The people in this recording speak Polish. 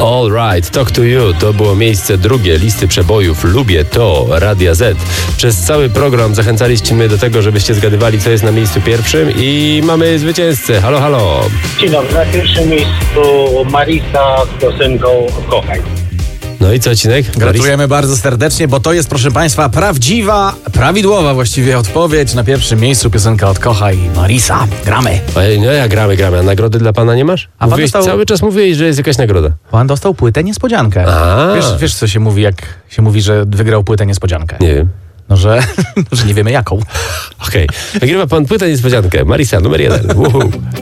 All right, Talk to You to było miejsce drugie listy przebojów Lubię to Radia Z. Przez cały program zachęcaliście mnie do tego, żebyście zgadywali, co jest na miejscu pierwszym i mamy zwycięzcę. Halo, halo. Dzień dobry, na pierwszym miejscu Marisa z piosenką Kochaj. No i co, Cinek? Gratulujemy bardzo serdecznie, bo to jest, proszę Państwa, prawidłowa właściwie odpowiedź. Na pierwszym miejscu piosenka od Kochaj Marisa. Gramy. Ej, no ja gramy. A nagrody dla pana nie masz? A pan Cały czas mówiłeś, że jest jakaś nagroda. Pan dostał płytę niespodziankę. A. Wiesz, co się mówi, jak się mówi, że wygrał płytę niespodziankę? Nie wiem. No, że nie wiemy jaką. Okej. Wygrywa pan płytę niespodziankę. Marisa, numer 1.